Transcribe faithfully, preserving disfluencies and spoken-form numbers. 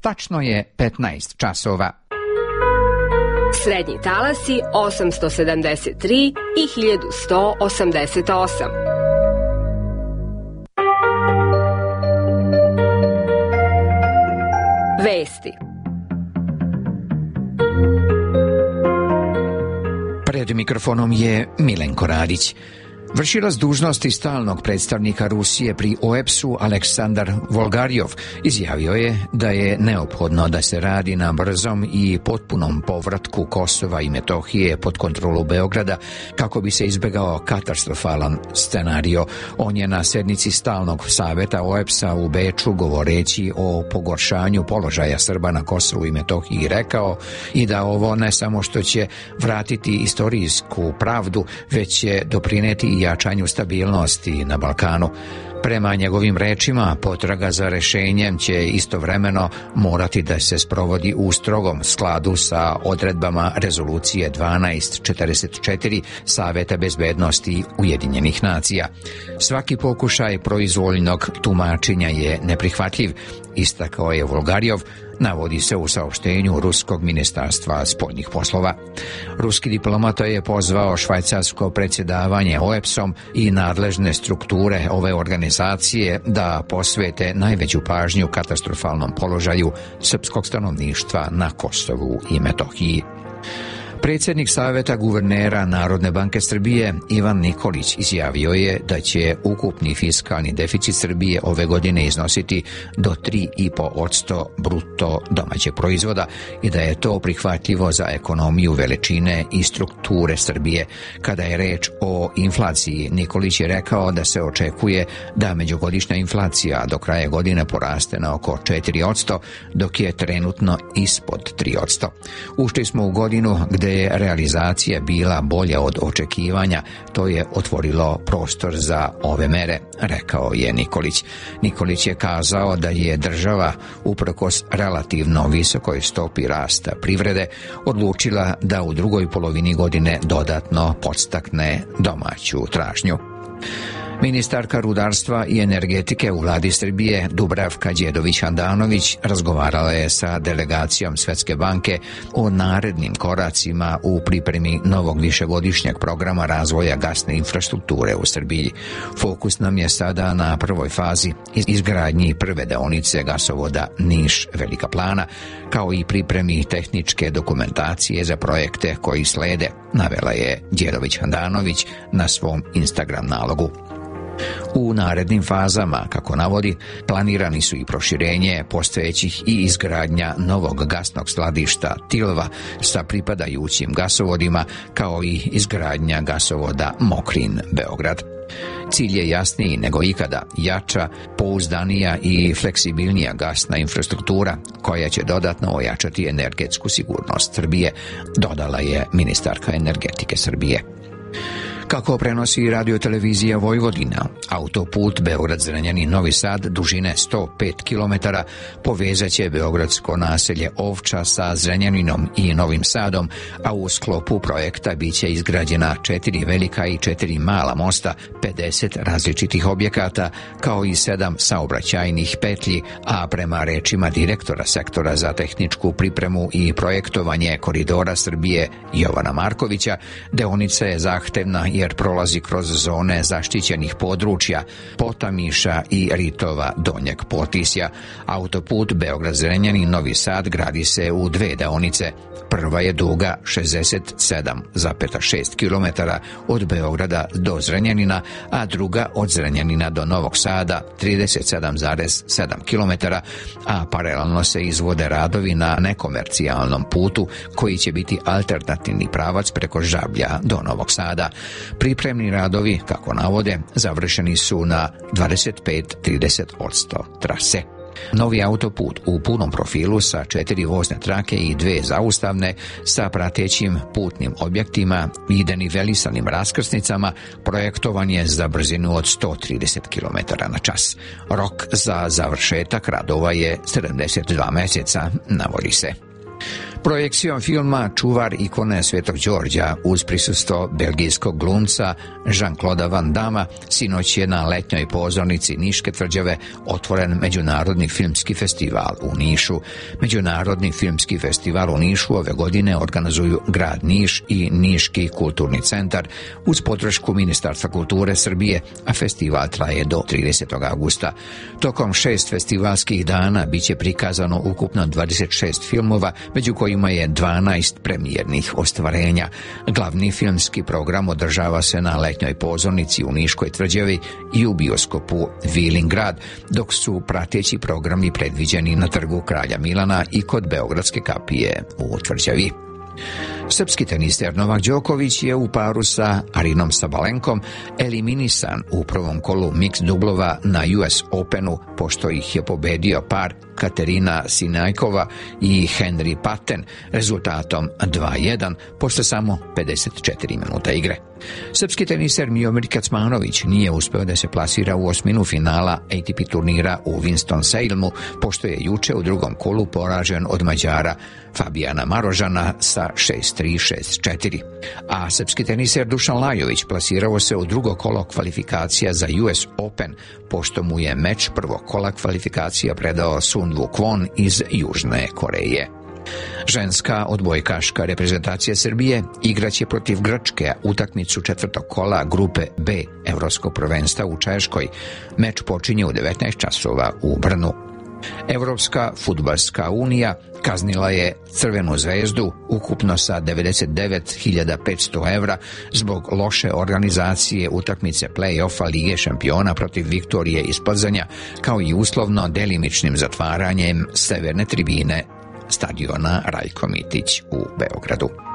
Tačno je petnaest časova. Srednji talasi osamsto sedamdeset tri i hiljadu sto osamdeset osam. Vesti. Pred mikrofonom je Milenko Radić. Vršilac dužnosti stalnog predstavnika Rusije pri O E B S-u Aleksandar Volgarjov izjavio je da je neophodno da se radi na brzom i potpunom povratku Kosova i Metohije pod kontrolu Beograda kako bi se izbegao katastrofalan scenario. On je na sednici stalnog saveta O E B S-a u Beču govoreći o pogoršanju položaja Srba na Kosovu i Metohiji rekao i da ovo ne samo što će vratiti istorijsku pravdu, već će doprineti i jačanju stabilnosti na Balkanu. Prema njegovim rečima, potraga za rešenjem će istovremeno morati da se sprovodi u strogom skladu sa odredbama rezolucije dvanaest četrdeset četiri Saveta bezbednosti Ujedinjenih nacija. Svaki pokušaj proizvoljnog tumačenja je neprihvatljiv, istakao je Volgarjov, navodi se u saopštenju Ruskog ministarstva spoljnih poslova. Ruski diplomata je pozvao švajcarsko predsjedavanje O E B S-om i nadležne strukture ove organizacije da posvete najveću pažnju katastrofalnom položaju srpskog stanovništva na Kosovu i Metohiji. Predsjednik Saveta guvernera Narodne banke Srbije Ivan Nikolić izjavio je da će ukupni fiskalni deficit Srbije ove godine iznositi do tri i po posto bruto domaćeg proizvoda i da je to prihvatljivo za ekonomiju veličine i strukture Srbije. Kada je reč o inflaciji, Nikolić je rekao da se očekuje da međugodišnja inflacija do kraja godine poraste na oko četiri posto, dok je trenutno ispod tri posto. Ušli smo u godinu gde je realizacija bila bolja od očekivanja, to je otvorilo prostor za ove mere, rekao je Nikolić. Nikolić je kazao da je država, uprkos relativno visokoj stopi rasta privrede, odlučila da u drugoj polovini godine dodatno podstakne domaću tražnju. Ministarka rudarstva i energetike u vladi Srbije Dubravka Đedović-Handanović razgovarala je sa delegacijom Svetske banke o narednim koracima u pripremi novog višegodišnjeg programa razvoja gasne infrastrukture u Srbiji. Fokus nam je sada na prvoj fazi izgradnji prve deonice gasovoda Niš-Velika Plana, kao i pripremi tehničke dokumentacije za projekte koji slede, navela je Đedović-Handanović na svom Instagram nalogu. U narednim fazama, kako navodi, planirani su i proširenje postojećih i izgradnja novog gasnog skladišta Tilva sa pripadajućim gasovodima, kao i izgradnja gasovoda Mokrin-Beograd. Cilj je jasniji nego ikada, jača, pouzdanija i fleksibilnija gasna infrastruktura koja će dodatno ojačati energetsku sigurnost Srbije, dodala je ministarka energetike Srbije. Kako prenosi radiotelevizija Vojvodina, autoput Beograd-Zrenjanin-Novi Sad dužine sto pet kilometara povezaće beogradsko naselje Ovča sa Zrenjaninom i Novim Sadom, a u sklopu projekta biće izgrađena četiri velika i četiri mala mosta, pedeset različitih objekata, kao i sedam saobraćajnih petlji, a prema rečima direktora sektora za tehničku pripremu i projektovanje koridora Srbije Jovana Markovića, deonica je zahtevna jer prolazi kroz zone zaštićenih područja Potamiša i Ritova Donjeg Potisja. Autoput Beograd-Zrenjanin-Novi Sad gradi se u dve deonice. Prva je duga šezdeset sedam zarez šest kilometara od Beograda do Zrenjanina, a druga od Zrenjanina do Novog Sada trideset sedam zarez sedam kilometara, a paralelno se izvode radovi na nekomercijalnom putu koji će biti alternativni pravac preko Žablja do Novog Sada. Pripremni radovi, kako navode, završeni su na dvadeset pet do trideset posto trase. Novi autoput u punom profilu sa četiri vozne trake i dve zaustavne sa pratećim putnim objektima i denivelisanim raskrsnicama projektovan je za brzinu od sto trideset kilometara na čas. Rok za završetak radova je sedamdeset dva meseca, navodi se. Projekcijom filma Čuvar ikone Svetog Đorđa uz prisustvo belgijskog glumca Jean-Claude Van Damme sinoć je na letnjoj pozornici Niške tvrđave otvoren Međunarodni filmski festival u Nišu. Međunarodni filmski festival u Nišu ove godine organizuju grad Niš i Niški kulturni centar uz podršku Ministarstva kulture Srbije, a festival traje do tridesetog avgusta. Tokom šest festivalskih dana biće prikazano ukupno dvadeset šest filmova, među kojima je dvanaest premijernih ostvarenja. Glavni filmski program održava se na letnjoj pozornici u Niškoj tvrđavi i u bioskopu Vilingrad, dok su prateći programi predviđeni na trgu Kralja Milana i kod Beogradske kapije u tvrđavi. Srpski teniser Novak Đoković je u paru sa Arinom Sabalenkom eliminisan u prvom kolu mix dublova na U S Openu, pošto ih je pobedio par Katerina Sinajkova i Henry Patten rezultatom dva jedan posle samo pedeset četiri minuta igre. Srpski teniser Miomir Kecmanović nije uspeo da se plasira u osminu finala A T P turnira u Winston-Salemu, pošto je juče u drugom kolu poražen od Mađara Fabijana Marožana sa šest tri šest četiri. A srpski teniser Dušan Lajović plasirao se u drugo kolo kvalifikacija za U S Open, pošto mu je meč prvog kola kvalifikacija predao Sun Woo Kwon iz Južne Koreje. Ženska odbojkaška reprezentacija Srbije igraće protiv Grčke utakmicu četvrtog kola grupe B Evropskog prvenstva u Češkoj. Meč počinje u devetnaest časova u Brnu. Evropska fudbalska unija kaznila je Crvenu zvezdu ukupno sa devedeset devet hiljada petsto evra zbog loše organizacije utakmice play-offa Lige šampiona protiv Viktorije iz Plzanja, kao i uslovno delimičnim zatvaranjem severne tribine stadiona Rajko Mitić u Beogradu.